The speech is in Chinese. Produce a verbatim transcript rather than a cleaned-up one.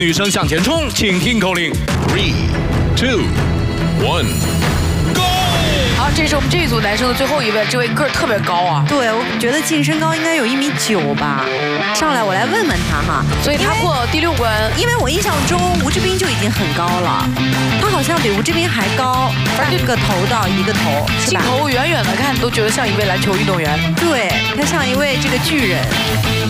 女生向前冲，请听口令 ：three, two, one, go！ 好，这是我们这一组男生的最后一位，这位个儿特别高啊。 对，我觉得净身高应该有一米九吧。上来，我来问问他哈。 所以他过第六关， 因为我印象中吴志斌就已经很高了，他好像比吴志斌还高半个头到一个头，是吧？ 镜头远远的看都觉得像一位篮球运动员。 对，他像一位这个巨人。